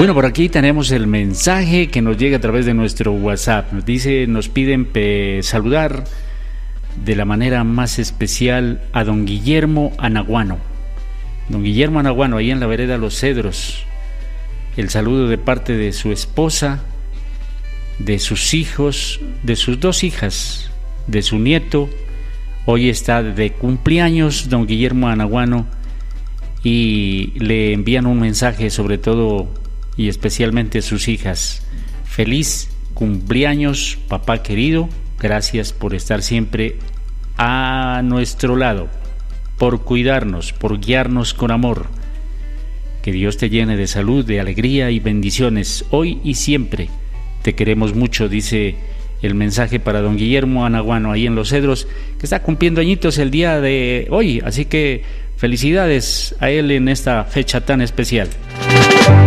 Bueno, por aquí tenemos el mensaje que nos llega a través de nuestro WhatsApp. Nos piden saludar de la manera más especial a don Guillermo Anaguano. Don Guillermo Anaguano, ahí en la vereda Los Cedros. El saludo de parte de su esposa, de sus hijos, de sus 2 hijas, de su nieto. Hoy está de cumpleaños don Guillermo Anaguano y le envían un mensaje, sobre todo y especialmente a sus hijas. Feliz cumpleaños, papá querido. Gracias por estar siempre a nuestro lado, por cuidarnos, por guiarnos con amor. Que Dios te llene de salud, de alegría y bendiciones hoy y siempre. Te queremos mucho, dice el mensaje para don Guillermo Anaguano, ahí en Los Cedros, que está cumpliendo añitos el día de hoy. Así que felicidades a él en esta fecha tan especial.